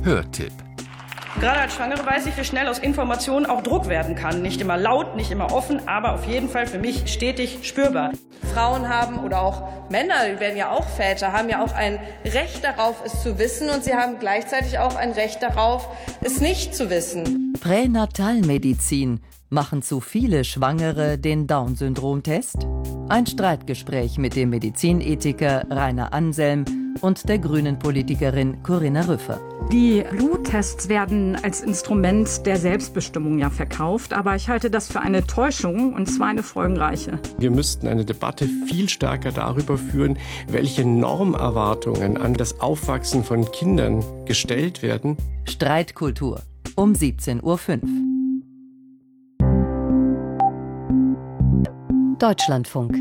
Hörtipp. Gerade als Schwangere weiß ich, wie schnell aus Informationen auch Druck werden kann. Nicht immer laut, nicht immer offen, aber auf jeden Fall für mich stetig spürbar. Frauen haben oder auch Männer, die werden ja auch Väter, haben ja auch ein Recht darauf, es zu wissen, und sie haben gleichzeitig auch ein Recht darauf, es nicht zu wissen. Pränatalmedizin. Machen zu viele Schwangere den Down-Syndrom-Test? Ein Streitgespräch mit dem Medizinethiker Rainer Anselm und der Grünen-Politikerin Corinna Rüffer. Die Bluttests werden als Instrument der Selbstbestimmung ja verkauft, aber ich halte das für eine Täuschung, und zwar eine folgenreiche. Wir müssten eine Debatte viel stärker darüber führen, welche Normerwartungen an das Aufwachsen von Kindern gestellt werden. Streitkultur um 17:05 Uhr. Deutschlandfunk.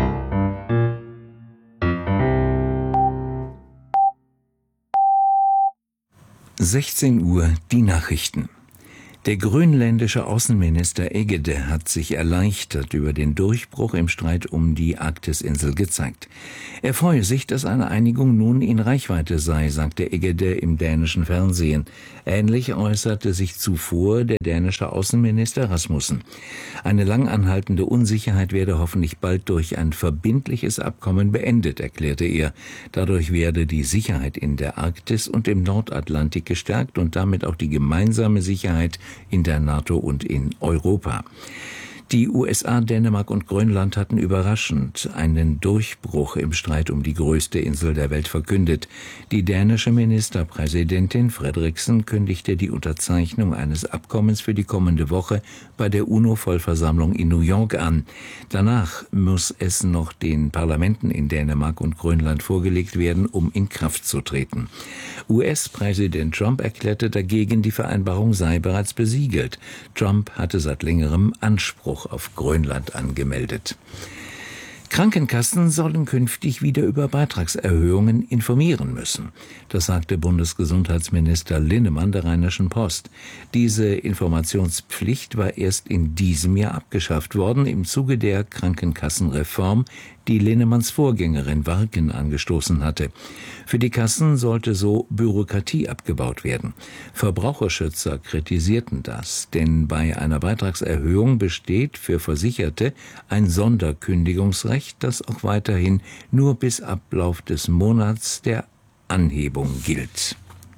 Uhr die Nachrichten. Der grönländische Außenminister Egede hat sich erleichtert über den Durchbruch im Streit um die Arktis-Insel gezeigt. Er freue sich, dass eine Einigung nun in Reichweite sei, sagte Egede im dänischen Fernsehen. Ähnlich äußerte sich zuvor der dänische Außenminister Rasmussen. Eine lang anhaltende Unsicherheit werde hoffentlich bald durch ein verbindliches Abkommen beendet, erklärte er. Dadurch werde die Sicherheit in der Arktis und im Nordatlantik gestärkt und damit auch die gemeinsame Sicherheit in der NATO und in Europa. Die USA, Dänemark und Grönland hatten überraschend einen Durchbruch im Streit um die größte Insel der Welt verkündet. Die dänische Ministerpräsidentin Frederiksen kündigte die Unterzeichnung eines Abkommens für die kommende Woche bei der UNO-Vollversammlung in New York an. Danach muss es noch den Parlamenten in Dänemark und Grönland vorgelegt werden, um in Kraft zu treten. US-Präsident Trump erklärte dagegen, die Vereinbarung sei bereits besiegelt. Trump hatte seit längerem Anspruch auf Grönland angemeldet. Krankenkassen sollen künftig wieder über Beitragserhöhungen informieren müssen. Das sagte Bundesgesundheitsminister Linnemann der Rheinischen Post. Diese Informationspflicht war erst in diesem Jahr abgeschafft worden im Zuge der Krankenkassenreform, die Linnemanns Vorgängerin Warken angestoßen hatte. Für die Kassen sollte so Bürokratie abgebaut werden. Verbraucherschützer kritisierten das, denn bei einer Beitragserhöhung besteht für Versicherte ein Sonderkündigungsrecht, das auch weiterhin nur bis Ablauf des Monats der Anhebung gilt.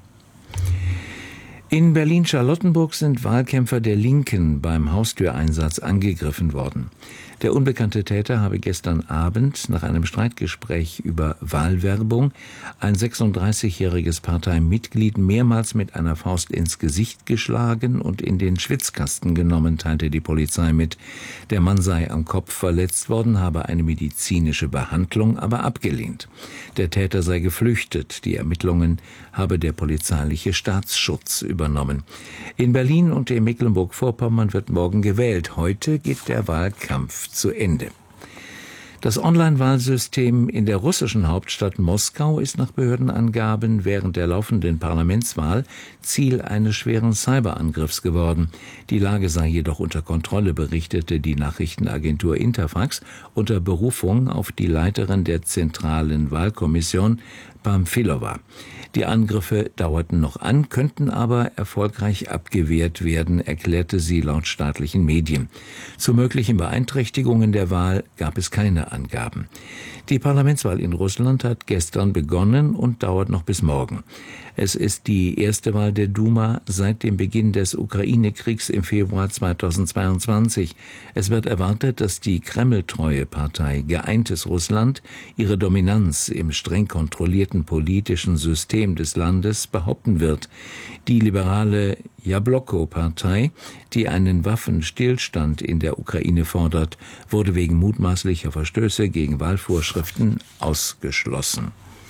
In Berlin-Charlottenburg sind Wahlkämpfer der Linken beim Haustüreinsatz angegriffen worden. Der unbekannte Täter habe gestern Abend nach einem Streitgespräch über Wahlwerbung ein 36-jähriges Parteimitglied mehrmals mit einer Faust ins Gesicht geschlagen und in den Schwitzkasten genommen, teilte die Polizei mit. Der Mann sei am Kopf verletzt worden, habe eine medizinische Behandlung aber abgelehnt. Der Täter sei geflüchtet. Die Ermittlungen habe der polizeiliche Staatsschutz übernommen. In Berlin und in Mecklenburg-Vorpommern wird morgen gewählt. Heute geht der Wahlkampf zu Ende. Das Online-Wahlsystem in der russischen Hauptstadt Moskau ist nach Behördenangaben während der laufenden Parlamentswahl Ziel eines schweren Cyberangriffs geworden. Die Lage sei jedoch unter Kontrolle, berichtete die Nachrichtenagentur Interfax unter Berufung auf die Leiterin der zentralen Wahlkommission, Pamfilova. Die Angriffe dauerten noch an, könnten aber erfolgreich abgewehrt werden, erklärte sie laut staatlichen Medien. Zu möglichen Beeinträchtigungen der Wahl gab es keine Angaben. Die Parlamentswahl in Russland hat gestern begonnen und dauert noch bis morgen. Es ist die erste Wahl der Duma seit dem Beginn des Ukraine-Kriegs im Februar 2022. Es wird erwartet, dass die Kreml-treue Partei Geeintes Russland ihre Dominanz im streng kontrollierten politischen System des Landes behaupten wird. Die liberale Jabloko-Partei, die einen Waffenstillstand in der Ukraine fordert, wurde wegen mutmaßlicher Verstöße gegen Wahlvorschriften ausgeschlossen.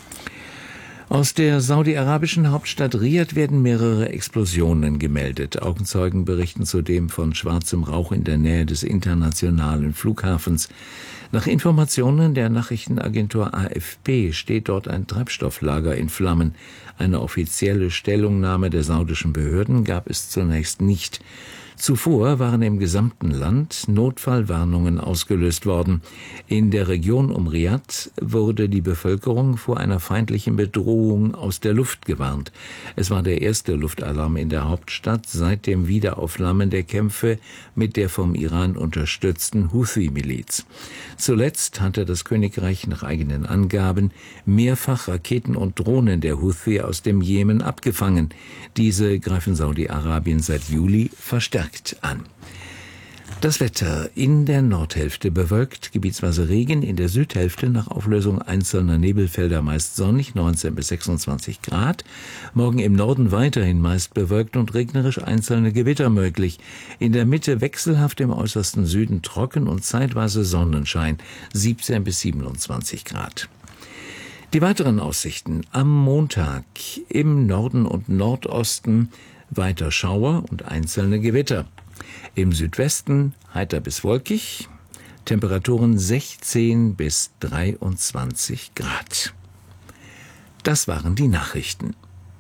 Aus der saudi-arabischen Hauptstadt Riad werden mehrere Explosionen gemeldet. Augenzeugen berichten zudem von schwarzem Rauch in der Nähe des internationalen Flughafens. Nach Informationen der Nachrichtenagentur AFP steht dort ein Treibstofflager in Flammen. Eine offizielle Stellungnahme der saudischen Behörden gab es zunächst nicht. Zuvor waren im gesamten Land Notfallwarnungen ausgelöst worden. In der Region um Riad wurde die Bevölkerung vor einer feindlichen Bedrohung aus der Luft gewarnt. Es war der erste Luftalarm in der Hauptstadt seit dem Wiederaufflammen der Kämpfe mit der vom Iran unterstützten Houthi-Miliz. Zuletzt hatte das Königreich nach eigenen Angaben mehrfach Raketen und Drohnen der Houthi aus dem Jemen abgefangen. Diese greifen Saudi-Arabien seit Juli verstärkt an. Das Wetter: in der Nordhälfte bewölkt, gebietsweise Regen, in der Südhälfte nach Auflösung einzelner Nebelfelder meist sonnig, 19 bis 26 Grad. Morgen im Norden weiterhin meist bewölkt und regnerisch, einzelne Gewitter möglich. In der Mitte wechselhaft, im äußersten Süden trocken und zeitweise Sonnenschein, 17 bis 27 Grad. Die weiteren Aussichten: am Montag im Norden und Nordosten weiter Schauer und einzelne Gewitter. Im Südwesten heiter bis wolkig, Temperaturen 16 bis 23 Grad. Das waren die Nachrichten.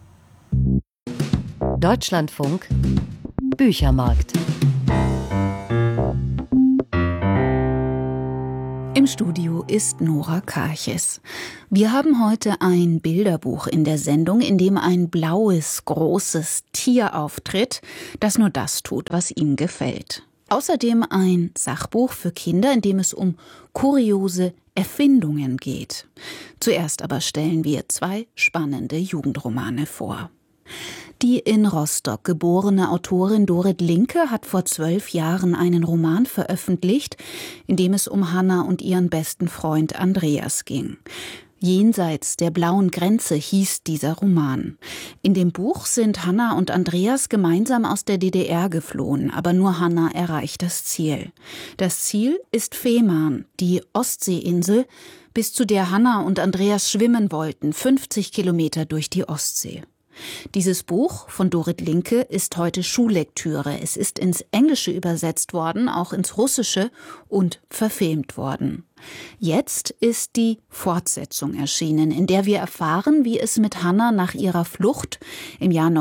Deutschlandfunk Büchermarkt. Im Studio ist Nora Karches. Wir haben heute ein Bilderbuch in der Sendung, in dem ein blaues, großes Tier auftritt, das nur das tut, was ihm gefällt. Außerdem ein Sachbuch für Kinder, in dem es um kuriose Erfindungen geht. Zuerst aber stellen wir 2 spannende Jugendromane vor. Die in Rostock geborene Autorin Dorit Linke hat vor 12 Jahren einen Roman veröffentlicht, in dem es um Hannah und ihren besten Freund Andreas ging. Jenseits der blauen Grenze hieß dieser Roman. In dem Buch sind Hannah und Andreas gemeinsam aus der DDR geflohen, aber nur Hannah erreicht das Ziel. Das Ziel ist Fehmarn, die Ostseeinsel, bis zu der Hannah und Andreas schwimmen wollten, 50 Kilometer durch die Ostsee. Dieses Buch von Dorit Linke ist heute Schullektüre. Es ist ins Englische übersetzt worden, auch ins Russische und verfilmt worden. Jetzt ist die Fortsetzung erschienen, in der wir erfahren, wie es mit Hannah nach ihrer Flucht im Jahr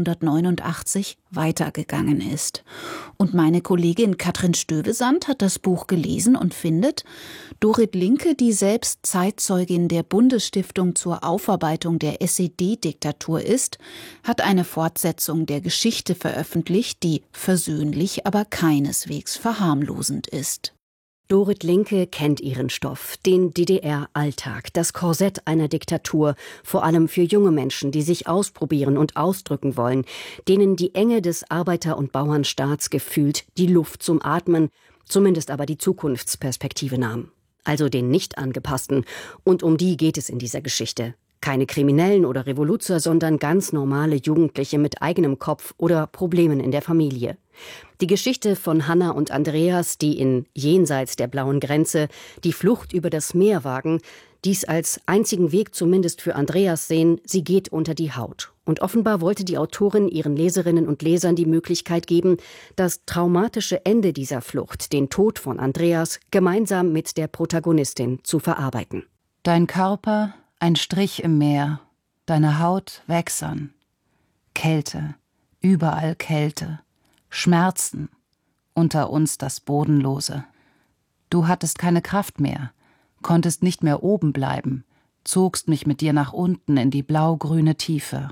1989 weitergegangen ist. Und meine Kollegin Katrin Stövesand hat das Buch gelesen und findet, Dorit Linke, die selbst Zeitzeugin der Bundesstiftung zur Aufarbeitung der SED-Diktatur ist, hat eine Fortsetzung der Geschichte veröffentlicht, die versöhnlich, aber keineswegs verharmlosend ist. Dorit Linke kennt ihren Stoff, den DDR-Alltag, das Korsett einer Diktatur, vor allem für junge Menschen, die sich ausprobieren und ausdrücken wollen, denen die Enge des Arbeiter- und Bauernstaats gefühlt die Luft zum Atmen, zumindest aber die Zukunftsperspektive nahm. Also den nicht angepassten, und um die geht es in dieser Geschichte. Keine Kriminellen oder Revoluzer, sondern ganz normale Jugendliche mit eigenem Kopf oder Problemen in der Familie. Die Geschichte von Hannah und Andreas, die in Jenseits der blauen Grenze die Flucht über das Meer wagen, dies als einzigen Weg zumindest für Andreas sehen, sie geht unter die Haut. Und offenbar wollte die Autorin ihren Leserinnen und Lesern die Möglichkeit geben, das traumatische Ende dieser Flucht, den Tod von Andreas, gemeinsam mit der Protagonistin zu verarbeiten. Dein Körper ein Strich im Meer, deine Haut wächsern. Kälte, überall Kälte. Schmerzen, unter uns das Bodenlose. Du hattest keine Kraft mehr, konntest nicht mehr oben bleiben, zogst mich mit dir nach unten in die blau-grüne Tiefe.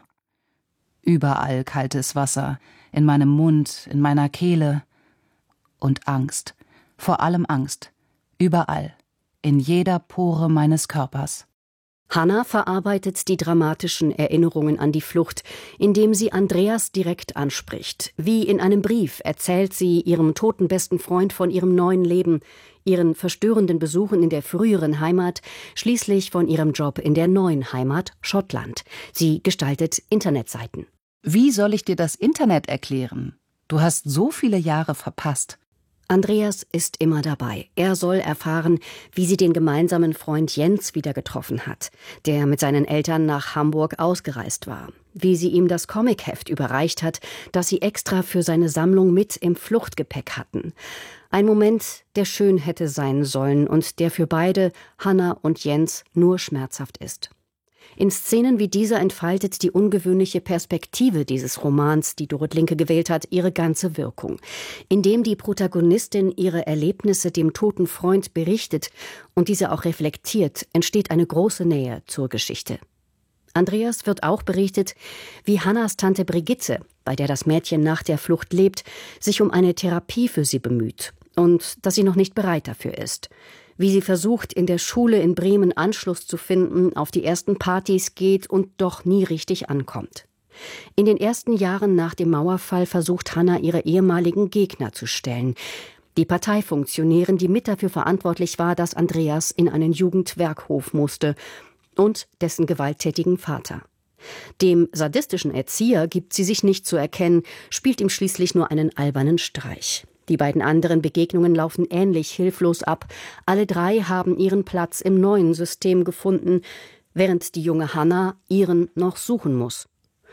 Überall kaltes Wasser, in meinem Mund, in meiner Kehle. Und Angst, vor allem Angst, überall, in jeder Pore meines Körpers. Hannah verarbeitet die dramatischen Erinnerungen an die Flucht, indem sie Andreas direkt anspricht. Wie in einem Brief erzählt sie ihrem toten besten Freund von ihrem neuen Leben, ihren verstörenden Besuchen in der früheren Heimat, schließlich von ihrem Job in der neuen Heimat Schottland. Sie gestaltet Internetseiten. Wie soll ich dir das Internet erklären? Du hast so viele Jahre verpasst. Andreas ist immer dabei. Er soll erfahren, wie sie den gemeinsamen Freund Jens wieder getroffen hat, der mit seinen Eltern nach Hamburg ausgereist war. Wie sie ihm das Comicheft überreicht hat, das sie extra für seine Sammlung mit im Fluchtgepäck hatten. Ein Moment, der schön hätte sein sollen und der für beide, Hannah und Jens, nur schmerzhaft ist. In Szenen wie dieser entfaltet die ungewöhnliche Perspektive dieses Romans, die Dorit Linke gewählt hat, ihre ganze Wirkung. Indem die Protagonistin ihre Erlebnisse dem toten Freund berichtet und diese auch reflektiert, entsteht eine große Nähe zur Geschichte. Andreas wird auch berichtet, wie Hannas Tante Brigitte, bei der das Mädchen nach der Flucht lebt, sich um eine Therapie für sie bemüht und dass sie noch nicht bereit dafür ist. Wie sie versucht, in der Schule in Bremen Anschluss zu finden, auf die ersten Partys geht und doch nie richtig ankommt. In den ersten Jahren nach dem Mauerfall versucht Hanna, ihre ehemaligen Gegner zu stellen. Die Parteifunktionärin, die mit dafür verantwortlich war, dass Andreas in einen Jugendwerkhof musste, und dessen gewalttätigen Vater. Dem sadistischen Erzieher gibt sie sich nicht zu erkennen, spielt ihm schließlich nur einen albernen Streich. Die beiden anderen Begegnungen laufen ähnlich hilflos ab. Alle drei haben ihren Platz im neuen System gefunden, während die junge Hanna ihren noch suchen muss.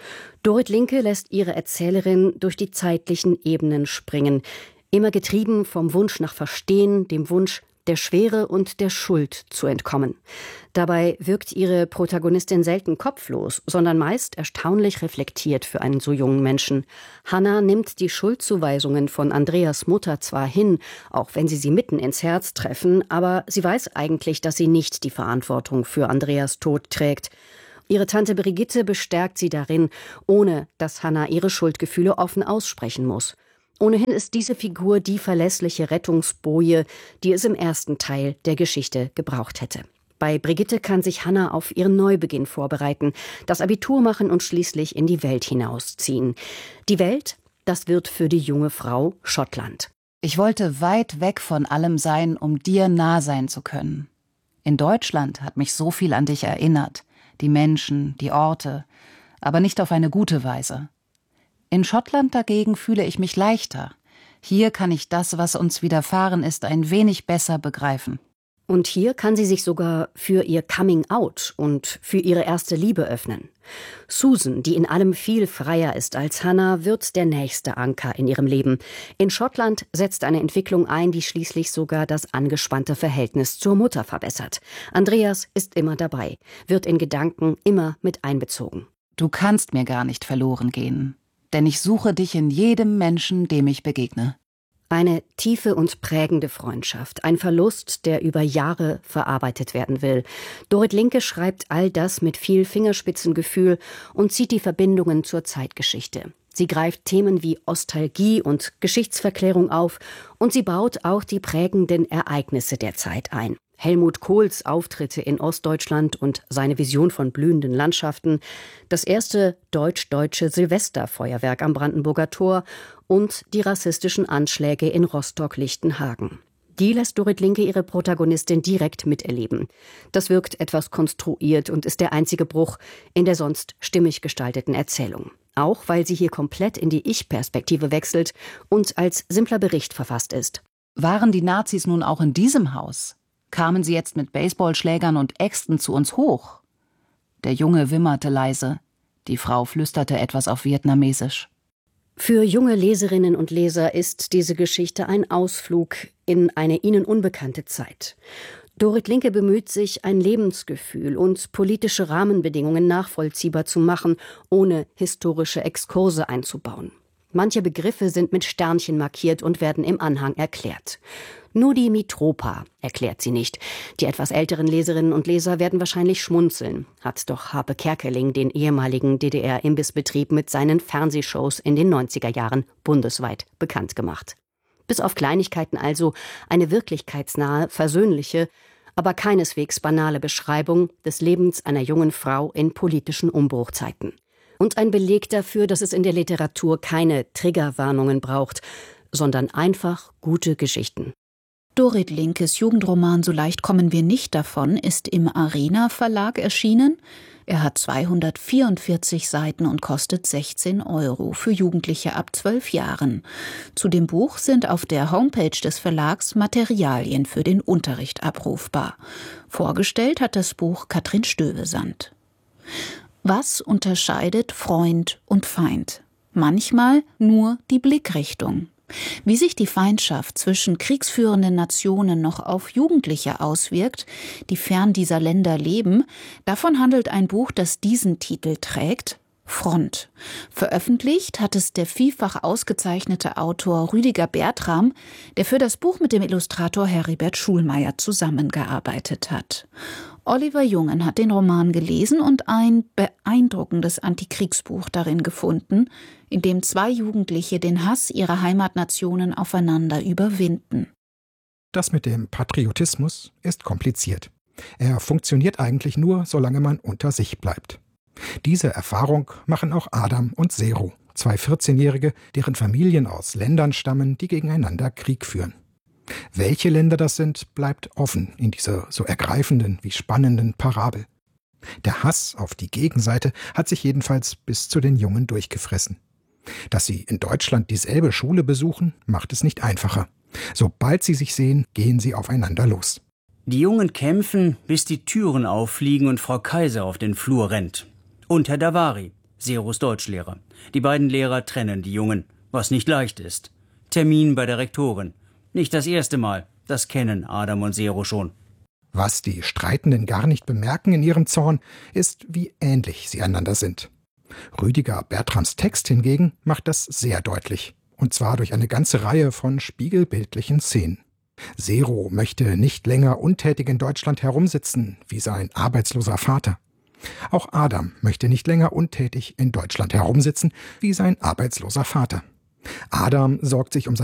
Dorit Linke lässt ihre Erzählerin durch die zeitlichen Ebenen springen, immer getrieben vom Wunsch nach Verstehen, dem Wunsch, der Schwere und der Schuld zu entkommen. Dabei wirkt ihre Protagonistin selten kopflos, sondern meist erstaunlich reflektiert für einen so jungen Menschen. Hanna nimmt die Schuldzuweisungen von Andreas Mutter zwar hin, auch wenn sie mitten ins Herz treffen, aber sie weiß eigentlich, dass sie nicht die Verantwortung für Andreas Tod trägt. Ihre Tante Brigitte bestärkt sie darin, ohne dass Hanna ihre Schuldgefühle offen aussprechen muss. Ohnehin ist diese Figur die verlässliche Rettungsboje, die es im ersten Teil der Geschichte gebraucht hätte. Bei Brigitte kann sich Hanna auf ihren Neubeginn vorbereiten, das Abitur machen und schließlich in die Welt hinausziehen. Die Welt, das wird für die junge Frau Schottland. Ich wollte weit weg von allem sein, um dir nah sein zu können. In Deutschland hat mich so viel an dich erinnert, die Menschen, die Orte, aber nicht auf eine gute Weise. In Schottland dagegen fühle ich mich leichter. Hier kann ich das, was uns widerfahren ist, ein wenig besser begreifen. Und hier kann sie sich sogar für ihr Coming-out und für ihre erste Liebe öffnen. Susan, die in allem viel freier ist als Hanna, wird der nächste Anker in ihrem Leben. In Schottland setzt eine Entwicklung ein, die schließlich sogar das angespannte Verhältnis zur Mutter verbessert. Andreas ist immer dabei, wird in Gedanken immer mit einbezogen. Du kannst mir gar nicht verloren gehen, denn ich suche dich in jedem Menschen, dem ich begegne. Eine tiefe und prägende Freundschaft, ein Verlust, der über Jahre verarbeitet werden will. Dorit Linke schreibt all das mit viel Fingerspitzengefühl und zieht die Verbindungen zur Zeitgeschichte. Sie greift Themen wie Ostalgie und Geschichtsverklärung auf und sie baut auch die prägenden Ereignisse der Zeit ein. Helmut Kohls Auftritte in Ostdeutschland und seine Vision von blühenden Landschaften, das erste deutsch-deutsche Silvesterfeuerwerk am Brandenburger Tor und die rassistischen Anschläge in Rostock-Lichtenhagen. Die lässt Dorit Linke ihre Protagonistin direkt miterleben. Das wirkt etwas konstruiert und ist der einzige Bruch in der sonst stimmig gestalteten Erzählung. Auch weil sie hier komplett in die Ich-Perspektive wechselt und als simpler Bericht verfasst ist. Waren die Nazis nun auch in diesem Haus? Kamen sie jetzt mit Baseballschlägern und Äxten zu uns hoch? Der Junge wimmerte leise. Die Frau flüsterte etwas auf Vietnamesisch. Für junge Leserinnen und Leser ist diese Geschichte ein Ausflug in eine ihnen unbekannte Zeit. Dorit Linke bemüht sich, ein Lebensgefühl und politische Rahmenbedingungen nachvollziehbar zu machen, ohne historische Exkurse einzubauen. Manche Begriffe sind mit Sternchen markiert und werden im Anhang erklärt. Nur die Mitropa erklärt sie nicht. Die etwas älteren Leserinnen und Leser werden wahrscheinlich schmunzeln. Hat doch Harpe Kerkeling den ehemaligen DDR-Imbissbetrieb mit seinen Fernsehshows in den 90er Jahren bundesweit bekannt gemacht. Bis auf Kleinigkeiten also eine wirklichkeitsnahe, versöhnliche, aber keineswegs banale Beschreibung des Lebens einer jungen Frau in politischen Umbruchzeiten. Und ein Beleg dafür, dass es in der Literatur keine Triggerwarnungen braucht, sondern einfach gute Geschichten. Dorit Linkes Jugendroman »So leicht kommen wir nicht davon« ist im Arena Verlag erschienen. Er hat 244 Seiten und kostet 16 € für Jugendliche ab 12 Jahren. Zu dem Buch sind auf der Homepage des Verlags Materialien für den Unterricht abrufbar. Vorgestellt hat das Buch Katrin Stövesand. Was unterscheidet Freund und Feind? Manchmal nur die Blickrichtung. Wie sich die Feindschaft zwischen kriegsführenden Nationen noch auf Jugendliche auswirkt, die fern dieser Länder leben, davon handelt ein Buch, das diesen Titel trägt: Front. Veröffentlicht hat es der vielfach ausgezeichnete Autor Rüdiger Bertram, der für das Buch mit dem Illustrator Heribert Schulmeier zusammengearbeitet hat. Oliver Jungen hat den Roman gelesen und ein beeindruckendes Antikriegsbuch darin gefunden, in dem 2 Jugendliche den Hass ihrer Heimatnationen aufeinander überwinden. Das mit dem Patriotismus ist kompliziert. Er funktioniert eigentlich nur, solange man unter sich bleibt. Diese Erfahrung machen auch Adam und Sero, 2 14-Jährige, deren Familien aus Ländern stammen, die gegeneinander Krieg führen. Welche Länder das sind, bleibt offen in dieser so ergreifenden wie spannenden Parabel. Der Hass auf die Gegenseite hat sich jedenfalls bis zu den Jungen durchgefressen. Dass sie in Deutschland dieselbe Schule besuchen, macht es nicht einfacher. Sobald sie sich sehen, gehen sie aufeinander los. Die Jungen kämpfen, bis die Türen auffliegen und Frau Kaiser auf den Flur rennt. Und Herr Davari, Seros Deutschlehrer. Die beiden Lehrer trennen die Jungen, was nicht leicht ist. Termin bei der Rektorin. Nicht das erste Mal, das kennen Adam und Sero schon. Was die Streitenden gar nicht bemerken in ihrem Zorn, ist, wie ähnlich sie einander sind. Rüdiger Bertrams Text hingegen macht das sehr deutlich. Und zwar durch eine ganze Reihe von spiegelbildlichen Szenen. Sero möchte nicht länger untätig in Deutschland herumsitzen, wie sein arbeitsloser Vater. Auch Adam möchte nicht länger untätig in Deutschland herumsitzen, wie sein arbeitsloser Vater. Adam sorgt sich um